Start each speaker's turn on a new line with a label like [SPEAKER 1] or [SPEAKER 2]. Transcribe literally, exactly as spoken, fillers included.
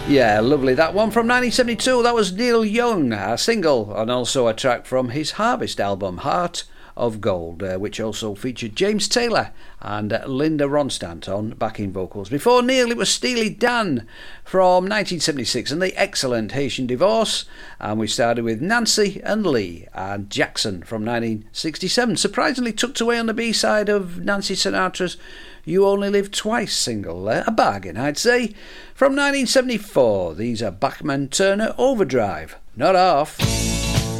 [SPEAKER 1] Yeah, lovely. That one from nineteen seventy-two. That was Neil Young, a single, and also a track from his Harvest album, Heart of Gold, uh, which also featured James Taylor and uh, Linda Ronstadt on backing vocals. Before Neil, it was Steely Dan from nineteen seventy-six and the excellent Haitian Divorce. And we started with Nancy and Lee and Jackson from nineteen sixty-seven. Surprisingly tucked away on the B-side of Nancy Sinatra's You Only Live Twice single. Uh, a bargain, I'd say. From nineteen seventy-four, these are Bachman Turner Overdrive. Not off.